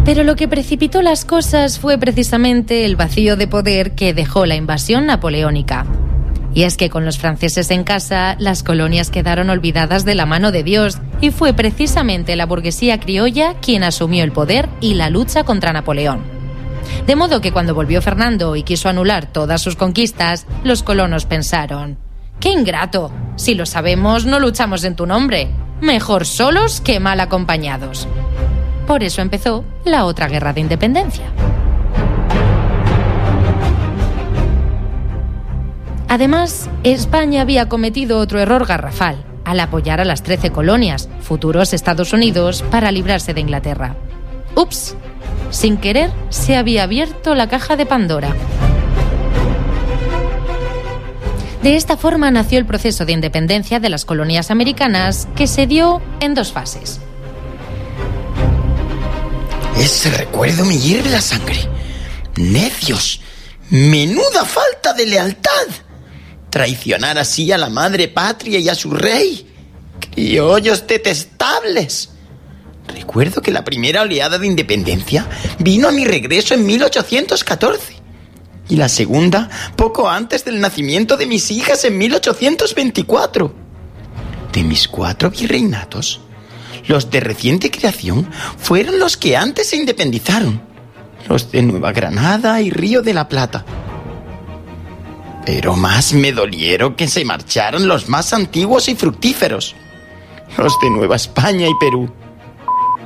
Pero lo que precipitó las cosas fue precisamente el vacío de poder que dejó la invasión napoleónica. Y es que con los franceses en casa, las colonias quedaron olvidadas de la mano de Dios, y fue precisamente la burguesía criolla quien asumió el poder y la lucha contra Napoleón. De modo que cuando volvió Fernando y quiso anular todas sus conquistas, los colonos pensaron: ¡qué ingrato! Si lo sabemos, no luchamos en tu nombre. Mejor solos que mal acompañados. Por eso empezó la otra guerra de independencia. Además, España había cometido otro error garrafal al apoyar a las 13 colonias, futuros Estados Unidos, para librarse de Inglaterra. ¡Ups! Sin querer, se había abierto la caja de Pandora. De esta forma nació el proceso de independencia de las colonias americanas, que se dio en 2 fases. Ese recuerdo me hierve la sangre. ¡Necios! ¡Menuda falta de lealtad! Traicionar así a la madre patria y a su rey. ¡Criollos detestables! Recuerdo que la primera oleada de independencia vino a mi regreso en 1814. Y la segunda, poco antes del nacimiento de mis hijas en 1824. De mis 4 virreinatos, los de reciente creación fueron los que antes se independizaron. Los de Nueva Granada y Río de la Plata. Pero más me dolieron que se marcharan los más antiguos y fructíferos. Los de Nueva España y Perú.